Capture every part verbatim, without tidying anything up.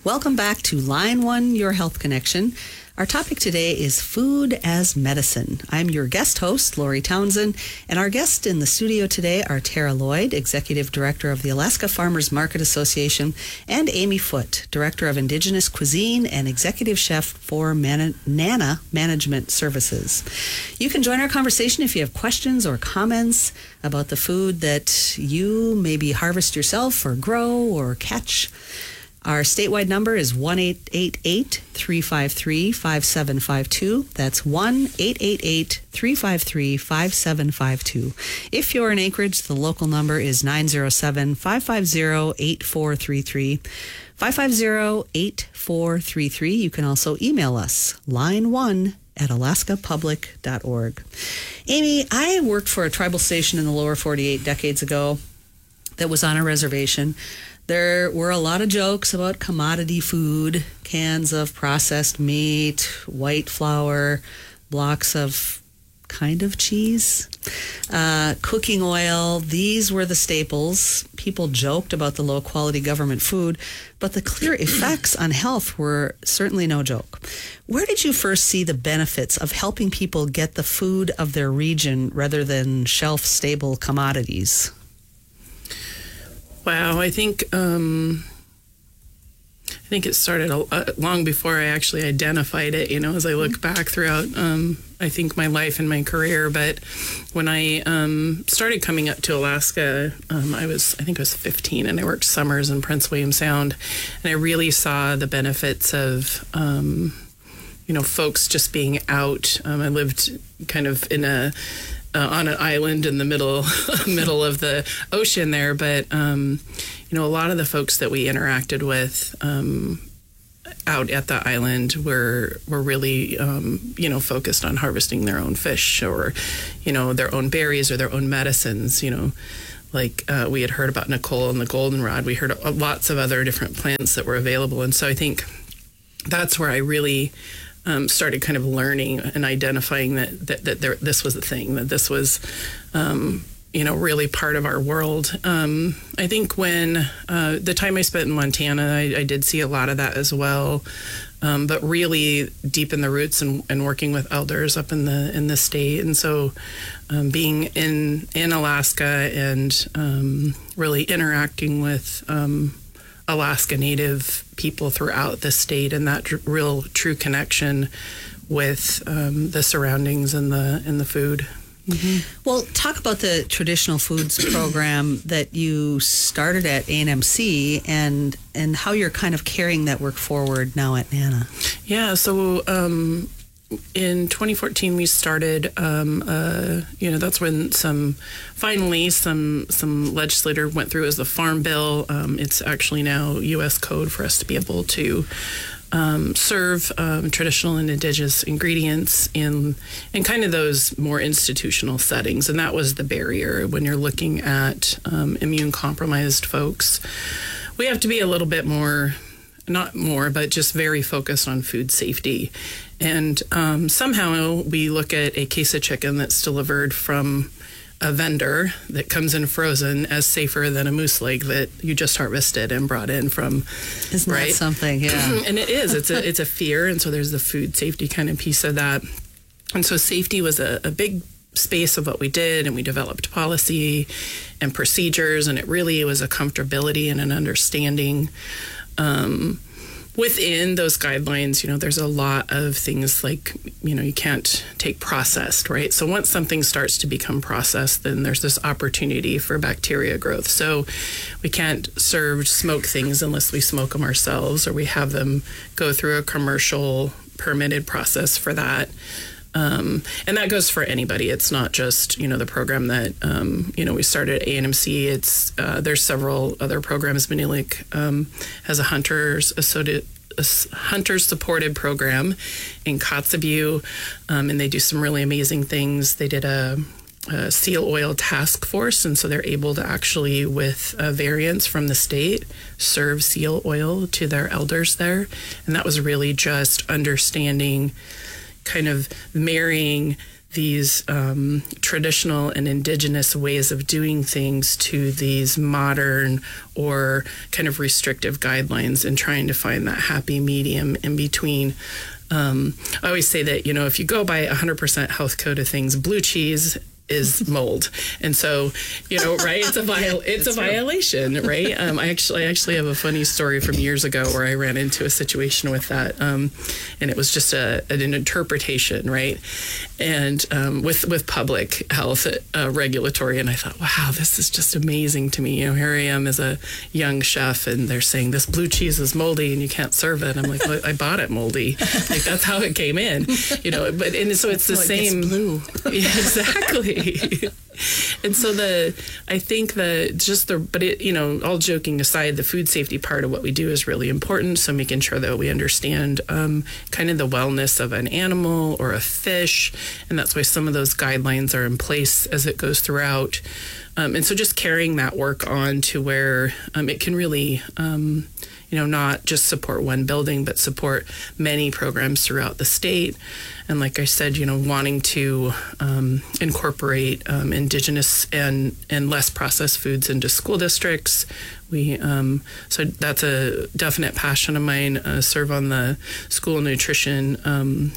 Welcome back to Line One, Your Health Connection. Our topic today is food as medicine. I'm your guest host, Lori Townsend, and our guests in the studio today are Tara Lloyd, Executive Director of the Alaska Farmers Market Association, and Amy Foote, Director of Indigenous Cuisine and Executive Chef for Man- NANA Management Services. You can join our conversation if you have questions or comments about the food that you maybe harvest yourself or grow or catch. Our statewide number is one eight eight eight, three five three, five seven five two. That's one eight eight eight, three five three, five seven five two. If you're in Anchorage, the local number is nine zero seven, five five zero, eight four three three. five five zero, eight four three three. You can also email us, line one at alaska public dot org. Amy, I worked for a tribal station in the lower forty-eight decades ago that was on a reservation. There were a lot of jokes about commodity food, cans of processed meat, white flour, blocks of kind of cheese, uh, cooking oil. These were the staples. People joked about the low-quality government food, but the clear effects on health were certainly no joke. Where did you first see the benefits of helping people get the food of their region rather than shelf-stable commodities? Wow, I think um, I think it started a, a, long before I actually identified it, you know, as I look back throughout, um, I think, my life and my career. But when I um, started coming up to Alaska, um, I was, I think I was fifteen, and I worked summers in Prince William Sound, and I really saw the benefits of, um, you know, folks just being out. Um, I lived kind of in a Uh, on an island in the middle middle of the ocean there, but um, you know, a lot of the folks that we interacted with um, out at the island were were really um, you know, focused on harvesting their own fish, or you know, their own berries or their own medicines. You know, like uh, we had heard about Nicole and the goldenrod. We heard uh, lots of other different plants that were available, and so I think that's where I really Um, started kind of learning and identifying that that, that there, this was a thing, that this was, um, you know, really part of our world. Um, I think when uh, the time I spent in Montana, I, I did see a lot of that as well. Um, but really deep in the roots and, and working with elders up in the in the state, and so um, being in in Alaska and um, really interacting with Um, Alaska Native people throughout the state, and that tr- real true connection with um, the surroundings and the and the food. Mm-hmm. Well, talk about the traditional foods program that you started at A N M C, and and how you're kind of carrying that work forward now at NANA. Yeah, so um, in twenty fourteen we started. Um, uh, you know, that's when some finally some some legislator went through as the Farm Bill. Um, it's actually now U S code for us to be able to um, serve um, traditional and indigenous ingredients in in kind of those more institutional settings, and that was the barrier when you're looking at um, immune compromised folks. We have to be a little bit more. Not more, but just very focused on food safety. And um, somehow we look at a case of chicken that's delivered from a vendor that comes in frozen as safer than a moose leg that you just harvested and brought in from. Isn't right? that something? Yeah. And it is. It's a it's a fear, and so there's the food safety kind of piece of that. And so safety was a, a big space of what we did, and we developed policy and procedures, and it really was a comfortability and an understanding. Um, within those guidelines, you know, there's a lot of things like, you know, you can't take processed, right? So once something starts to become processed, then there's this opportunity for bacteria growth. So we can't serve smoked things unless we smoke them ourselves, or we have them go through a commercial permitted process for that. Um, and that goes for anybody. It's not just, you know, the program that, um, you know, we started at A N M C. It's, uh, there's several other programs. Manilik um, has a hunters associated, a hunters supported program in Kotzebue, um, and they do some really amazing things. They did a, a seal oil task force, and so they're able to actually, with a variance from the state, serve seal oil to their elders there. And that was really just understanding, kind of marrying these um, traditional and indigenous ways of doing things to these modern or kind of restrictive guidelines, and trying to find that happy medium in between. Um, I always say that, you know, if you go by one hundred percent health code of things, blue cheese is mold, and so, you know, right, it's a viol- it's a violation, right? Um, I actually I actually have a funny story from years ago where I ran into a situation with that, um, and it was just a an interpretation, right? And um, with with public health uh, regulatory, and I thought, wow, this is just amazing to me. You know, here I am as a young chef, and they're saying this blue cheese is moldy and you can't serve it. I'm like, well, I bought it moldy, like that's how it came in, you know. But and so it's the so same. It blue. Yeah, exactly. And so the, I think the, just the, but it, you know, all joking aside, the food safety part of what we do is really important. So making sure that we understand um, kind of the wellness of an animal or a fish. And that's why some of those guidelines are in place as it goes throughout. Um, and so just carrying that work on to where um, it can really, um, you know, not just support one building, but support many programs throughout the state. And like I said, you know, wanting to um, incorporate um, indigenous and, and less processed foods into school districts. We um, so that's a definite passion of mine. Uh, serve on the school nutrition um,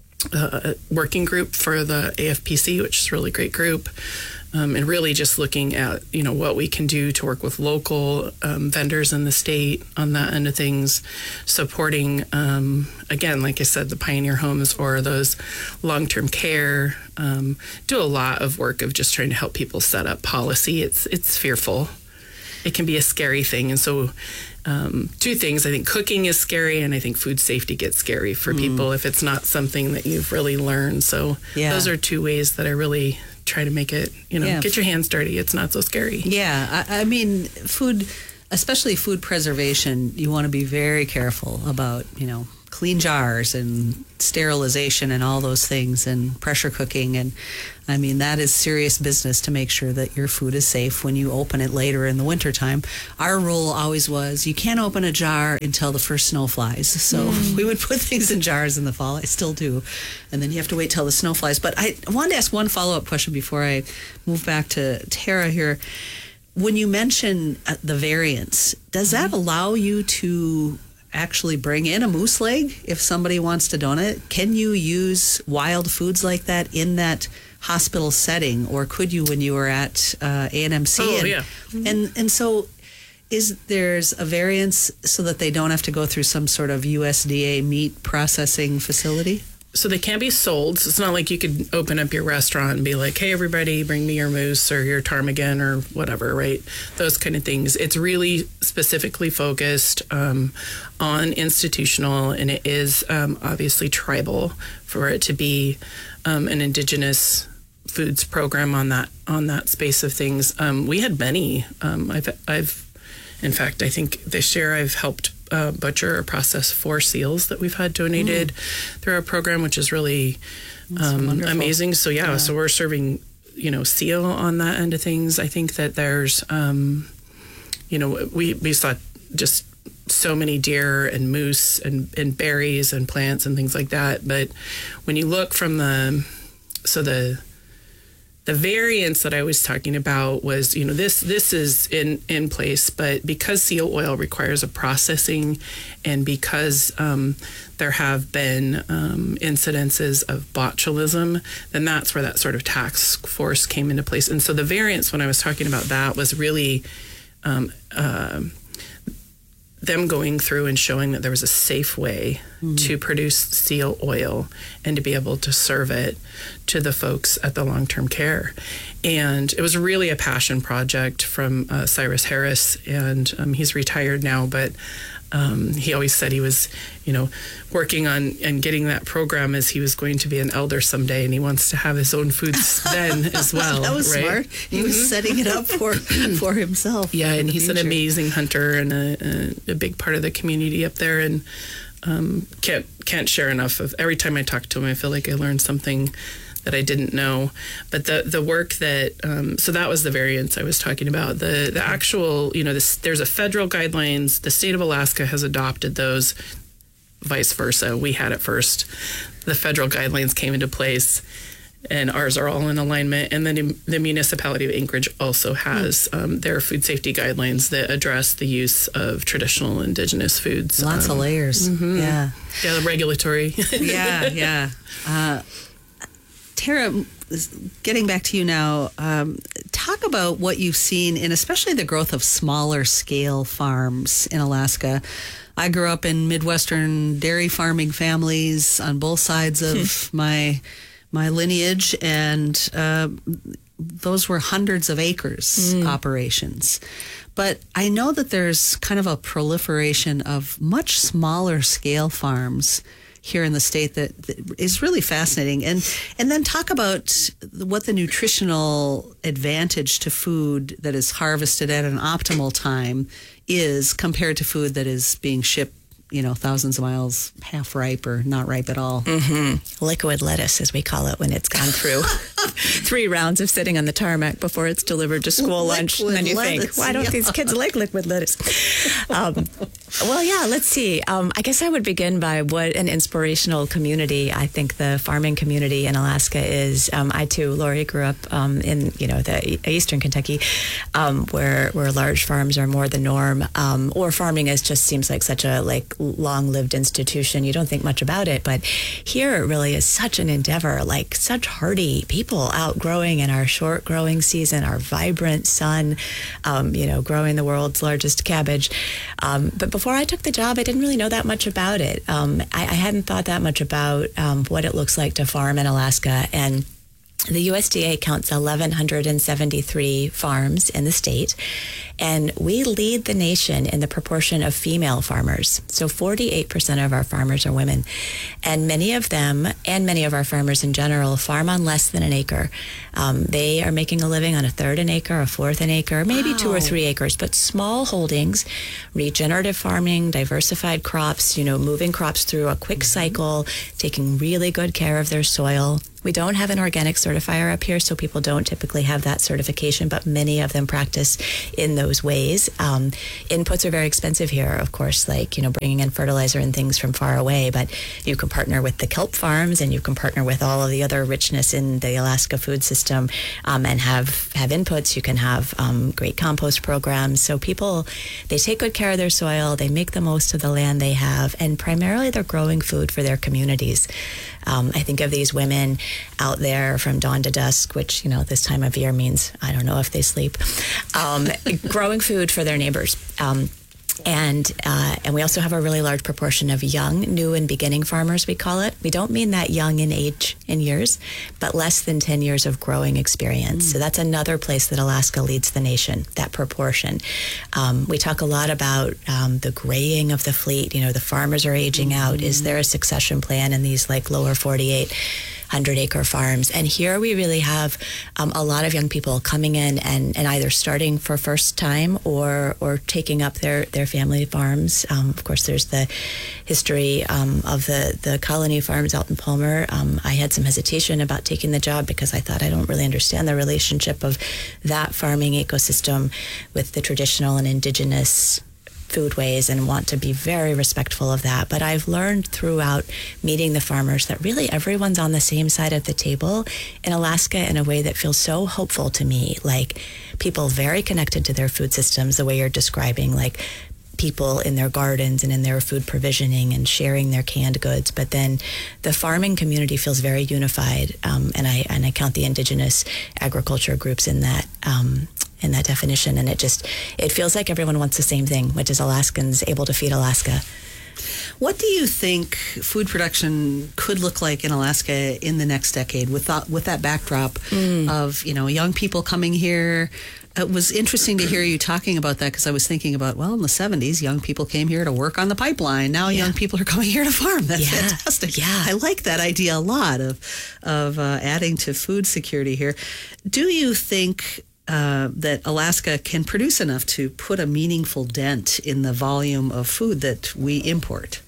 uh, working group for the A F P C, which is a really great group. Um, and really just looking at, you know, what we can do to work with local um, vendors in the state on that end of things, supporting, um, again, like I said, the Pioneer Homes or those long-term care, um, do a lot of work of just trying to help people set up policy. It's it's fearful. It can be a scary thing. And so um, two things, I think cooking is scary, and I think food safety gets scary for mm. people if it's not something that you've really learned. So yeah. Those are two ways that I really try to make it, you know, yeah. get your hands dirty. It's not so scary. Yeah. I, I mean, food, especially food preservation, you want to be very careful about, you know, clean jars and sterilization and all those things, and pressure cooking. And I mean, that is serious business to make sure that your food is safe when you open it later in the wintertime. Our rule always was you can't open a jar until the first snow flies. So mm. we would put things in jars in the fall. I still do. And then you have to wait till the snow flies. But I wanted to ask one follow-up question before I move back to Tara here. When you mention uh, the variants, does that allow you to actually bring in a moose leg if somebody wants to donate? Can you use wild foods like that in that hospital setting, or could you when you were at uh, A and M C? Oh, and, yeah. And and so is there's a variance so that they don't have to go through some sort of U S D A meat processing facility? So they can't be sold. So it's not like you could open up your restaurant and be like, hey, everybody, bring me your moose or your ptarmigan or whatever, right? Those kind of things. It's really specifically focused um, on institutional, and it is um, obviously tribal for it to be um, an indigenous foods program on that on that space of things. Um, we had many. Um, I've, I've, in fact, I think this year I've helped Uh, butcher or process four seals that we've had donated mm. through our program, which is really um, amazing. So yeah, yeah, so we're serving, you know, seal on that end of things. I think that there's, um, you know, we, we saw just so many deer and moose and, and berries and plants and things like that. But when you look from the, so the, The variance that I was talking about was, you know, this this is in, in place, but because seal oil requires a processing, and because um, there have been um, incidences of botulism, then that's where that sort of task force came into place. And so the variance, when I was talking about that, was really um, uh, them going through and showing that there was a safe way mm-hmm. to produce seal oil and to be able to serve it to the folks at the long-term care. And it was really a passion project from uh, Cyrus Harris, and um, he's retired now, but um, he always said he was, you know, working on and getting that program as he was going to be an elder someday, and he wants to have his own foods then as well. That was right? smart. He mm-hmm. was setting it up for for himself. Yeah, and he's future. an amazing hunter and a, a, a big part of the community up there, and um, can't can't share enough of. Every time I talk to him, I feel like I learned something that I didn't know. But the the work that um, so that was the variance I was talking about. The the actual, you know, this, there's a federal guidelines. The state of Alaska has adopted those. Vice versa, we had it first. The federal guidelines came into place, and ours are all in alignment. And then the municipality of Anchorage also has mm. um, their food safety guidelines that address the use of traditional Indigenous foods. Lots um, of layers. Mm-hmm. Yeah. Yeah, the regulatory. yeah, yeah. Uh, Tara, getting back to you now, um, talk about what you've seen in especially the growth of smaller scale farms in Alaska. I grew up in Midwestern dairy farming families on both sides of my my lineage, and uh, those were hundreds of acres mm. operations. But I know that there's kind of a proliferation of much smaller scale farms here in the state that, that is really fascinating. And and then talk about what the nutritional advantage to food that is harvested at an optimal time is compared to food that is being shipped, you know, thousands of miles, half ripe or not ripe at all. Mm-hmm. Liquid lettuce, as we call it, when it's gone through three rounds of sitting on the tarmac before it's delivered to school liquid lunch. And then you lettuce, think, why don't yeah. these kids like liquid lettuce? Um, well, yeah, let's see. Um, I guess I would begin by what an inspirational community I think the farming community in Alaska is. Um, I, too, Lori, grew up um, in, you know, the eastern Kentucky, um, where where large farms are more the norm, um, or farming is just seems like such a, like, long-lived institution. You don't think much about it, but here it really is such an endeavor, like such hardy people out growing in our short growing season, our vibrant sun, um, you know, growing the world's largest cabbage. Um, but before I took the job, I didn't really know that much about it. Um, I, I hadn't thought that much about um, what it looks like to farm in Alaska, and the U S D A counts eleven seventy-three farms in the state, and we lead the nation in the proportion of female farmers. So forty-eight percent of our farmers are women, and many of them, and many of our farmers in general, farm on less than an acre. Um, they are making a living on a third an acre, a fourth an acre, maybe wow. two or three acres, but small holdings, regenerative farming, diversified crops, you know, moving crops through a quick cycle, taking really good care of their soil. We don't have an organic certifier up here, so people don't typically have that certification, but many of them practice in those ways. Um, inputs are very expensive here, of course, like, you know, bringing in fertilizer and things from far away, but you can partner with the kelp farms, and you can partner with all of the other richness in the Alaska food system, um, and have, have inputs. You can have um, great compost programs. So people, they take good care of their soil, they make the most of the land they have, and primarily they're growing food for their communities. Um, I think of these women out there from dawn to dusk, which, you know, this time of year means I don't know if they sleep, um, growing food for their neighbors. Um, and uh, and we also have a really large proportion of young, new and beginning farmers, we call it. We don't mean that young in age, in years, but less than ten years of growing experience. Mm. So that's another place that Alaska leads the nation, that proportion. Um, we talk a lot about um, the graying of the fleet. You know, the farmers are aging mm. out. Is there a succession plan in these, like, lower forty-eight hundred acre farms? And here we really have um, a lot of young people coming in and, and either starting for first time or or taking up their, their family farms. Um, of course, there's the history um, of the, the colony farms out in Palmer. Um, I had some hesitation about taking the job because I thought I don't really understand the relationship of that farming ecosystem with the traditional and indigenous foodways, and want to be very respectful of that. But I've learned throughout meeting the farmers that really everyone's on the same side of the table in Alaska in a way that feels so hopeful to me. Like, people very connected to their food systems, the way you're describing, like people in their gardens and in their food provisioning and sharing their canned goods. But then the farming community feels very unified, um, and I and I count the indigenous agriculture groups in that um, in that definition. And it just, it feels like everyone wants the same thing, which is Alaskans able to feed Alaska. What do you think food production could look like in Alaska in the next decade with that, with that backdrop mm. of, you know, young people coming here? It was interesting to hear you talking about that, because I was thinking about, well, in the seventies, young people came here to work on the pipeline. Now yeah. young people are coming here to farm. That's yeah. fantastic. Yeah. I like that idea a lot of, of uh, adding to food security here. Do you think Uh, that Alaska can produce enough to put a meaningful dent in the volume of food that we import?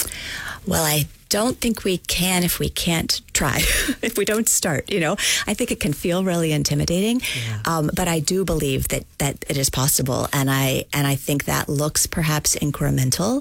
Well, I don't think we can if we can't try, if we don't start, you know. I think it can feel really intimidating, yeah. um, but I do believe that, that it is possible, and I and I think that looks perhaps incremental.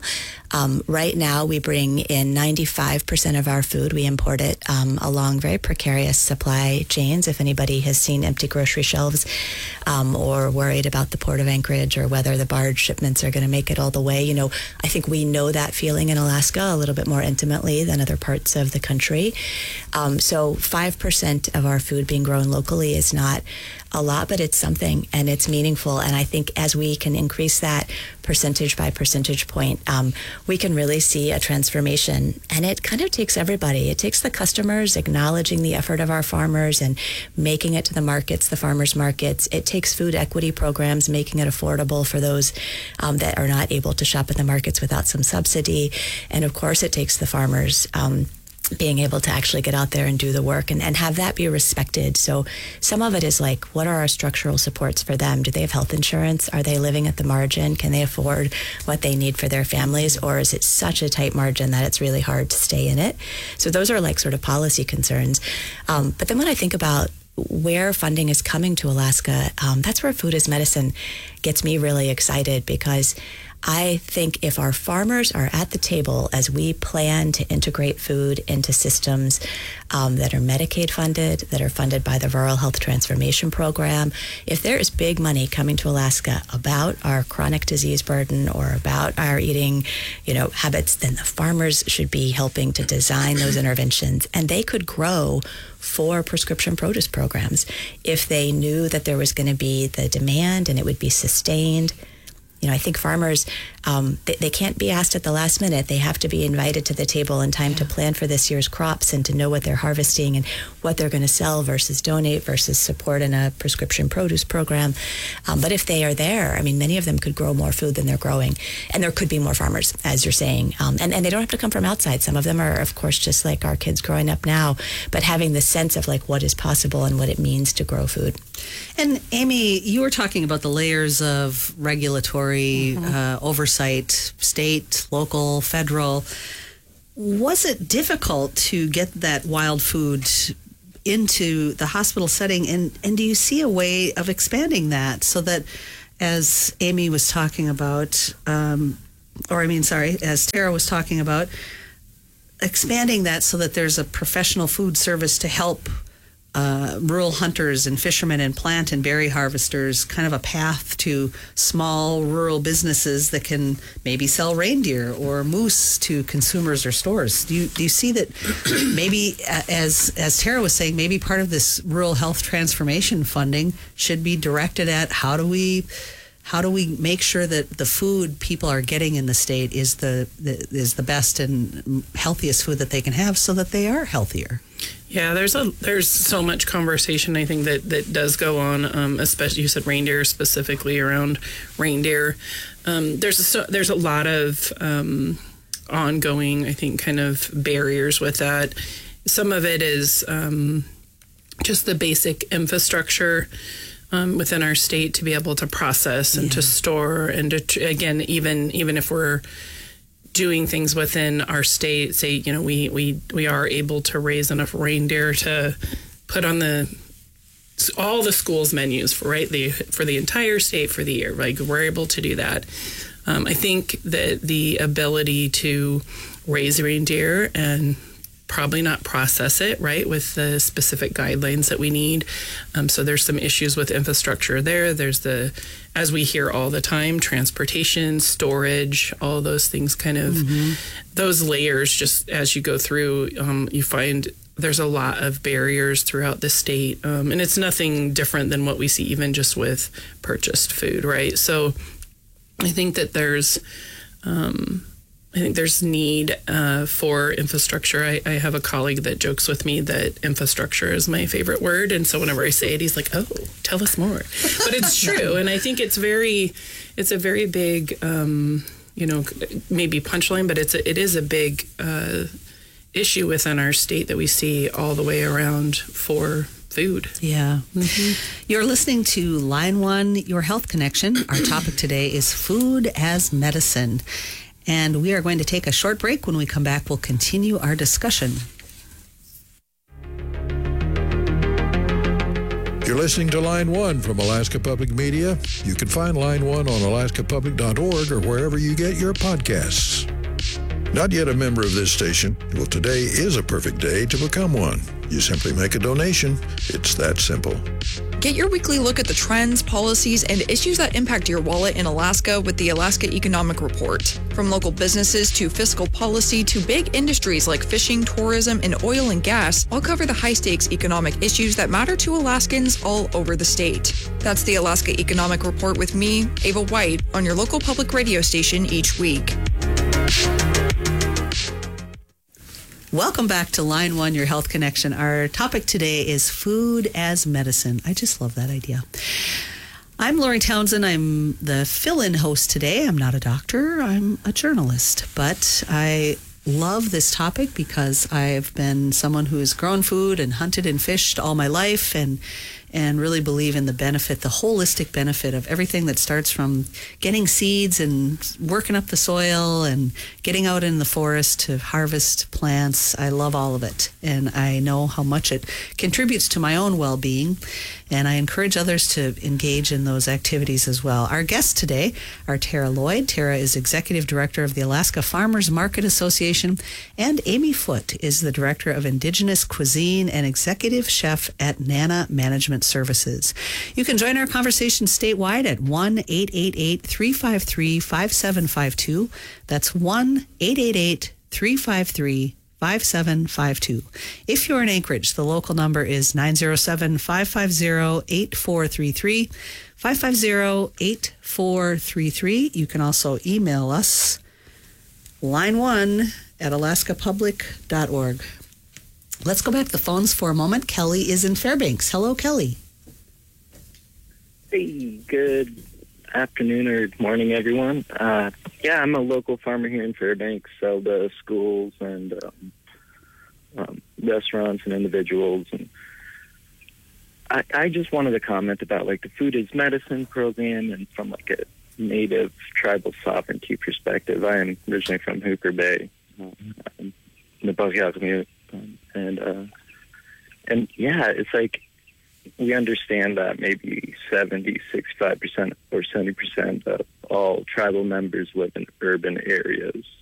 Um, right now, we bring in ninety-five percent of our food. We import it um, along very precarious supply chains. If anybody has seen empty grocery shelves um, or worried about the Port of Anchorage or whether the barge shipments are going to make it all the way, you know, I think we know that feeling in Alaska a little bit more intimately than other parts of the country. Um, so five percent of our food being grown locally is not a lot, but it's something, and it's meaningful. And I think as we can increase that percentage by percentage point, um, we can really see a transformation. And it kind of takes everybody. It takes the customers acknowledging the effort of our farmers and making it to the markets, the farmers markets. It takes food equity programs, making it affordable for those um, that are not able to shop at the markets without some subsidy. And of course, it takes the farmers um, being able to actually get out there and do the work and, and have that be respected. So some of it is like, what are our structural supports for them? Do they have health insurance? Are they living at the margin? Can they afford what they need for their families? Or is it such a tight margin that it's really hard to stay in it? So those are like sort of policy concerns. Um, but then when I think about where funding is coming to Alaska, um, that's where Food as Medicine gets me really excited, because I think if our farmers are at the table as we plan to integrate food into systems um, that are Medicaid funded, that are funded by the Rural Health Transformation Program, if there is big money coming to Alaska about our chronic disease burden or about our eating, you know, habits, then the farmers should be helping to design those interventions, and they could grow for prescription produce programs if they knew that there was going to be the demand and it would be sustained. You know, I think farmers, um, they, they can't be asked at the last minute. They have to be invited to the table in time yeah. to plan for this year's crops and to know what they're harvesting and what they're going to sell versus donate versus support in a prescription produce program. Um, but if they are there, I mean, many of them could grow more food than they're growing. And there could be more farmers, as you're saying. Um, and, and they don't have to come from outside. Some of them are, of course, just like our kids growing up now, but having the sense of like what is possible and what it means to grow food. And Amy, you were talking about the layers of regulatory mm-hmm. uh, oversight, state, local, federal. Was it difficult to get that wild food into the hospital setting? And, and do you see a way of expanding that so that, as Amy was talking about, um, or I mean, sorry, as Tara was talking about, expanding that so that there's a professional food service to help Uh, rural hunters and fishermen and plant and berry harvesters, kind of a path to small rural businesses that can maybe sell reindeer or moose to consumers or stores. Do you do you see that maybe, as as Tara was saying, maybe part of this rural health transformation funding should be directed at how do we how do we make sure that the food people are getting in the state is the, the is the best and healthiest food that they can have so that they are healthier? Yeah, there's a there's so much conversation I think that, that does go on, um, especially you said reindeer, specifically around reindeer. Um, there's a, so, there's a lot of um, ongoing, I think, kind of barriers with that. Some of it is um, just the basic infrastructure um, within our state to be able to process and yeah. to store and to, again, even even if we're doing things within our state, say, you know, we, we, we are able to raise enough reindeer to put on the all the schools' menus for right the for the entire state for the year. Like we're able to do that. Um, I think that the ability to raise reindeer and probably not process it right with the specific guidelines that we need. Um, so there's some issues with infrastructure there. There's the, as we hear all the time, transportation, storage, all those things kind of, mm-hmm. those layers just as you go through, um, you find there's a lot of barriers throughout the state. Um, and it's nothing different than what we see even just with purchased food, right? So I think that there's, um, I think there's need uh, for infrastructure. I, I have a colleague that jokes with me that infrastructure is my favorite word. And so whenever I say it, he's like, oh, tell us more. But it's true. And I think it's very, it's a very big, um, you know, maybe punchline, but it's a, it is a big uh, issue within our state that we see all the way around for food. Yeah. Mm-hmm. You're listening to Line One, Your Health Connection. Our topic today is food as medicine. And we are going to take a short break. When we come back, we'll continue our discussion. You're listening to Line One from Alaska Public Media. You can find Line One on alaska public dot org or wherever you get your podcasts. Not yet a member of this station? Well, today is a perfect day to become one. You simply make a donation. It's that simple. Get your weekly look at the trends, policies, and issues that impact your wallet in Alaska with the Alaska Economic Report. From local businesses to fiscal policy to big industries like fishing, tourism, and oil and gas, I'll cover the high-stakes economic issues that matter to Alaskans all over the state. That's the Alaska Economic Report with me, Ava White, on your local public radio station each week. Welcome back to Line One, Your Health Connection. Our topic today is food as medicine. I just love that idea. I'm Lori Townsend. I'm the fill-in host today. I'm not a doctor. I'm a journalist, but I love this topic because I've been someone who's grown food and hunted and fished all my life, and and really believe in the benefit, the holistic benefit of everything that starts from getting seeds and working up the soil and getting out in the forest to harvest plants. I love all of it, and I know how much it contributes to my own well-being, and I encourage others to engage in those activities as well. Our guests today are Tara Lloyd. Tara is Executive Director of the Alaska Farmers Market Association, and Amy Foote is the Director of Indigenous Cuisine and Executive Chef at Nana Management Services. You can join our conversation statewide at one eight eight eight, three five three, five seven five two. That's one eight eight eight, three five three, five seven five two. If you're in Anchorage, the local number is nine zero seven, five five zero, eight four three three, five five zero, eight four three three. You can also email us, line one at alaska public dot org. Let's go back to the phones for a moment. Kelly is in Fairbanks. Hello, Kelly. Hey, good afternoon or morning, everyone. Uh, yeah, I'm a local farmer here in Fairbanks, sell to schools and um, um, restaurants and individuals. And I, I just wanted to comment about like the Food is Medicine program, and from like a native tribal sovereignty perspective. I am originally from Hooper Bay, um, in the Bosque Um, and uh, and yeah, it's like we understand that maybe seventy, sixty-five percent or seventy percent of all tribal members live in urban areas.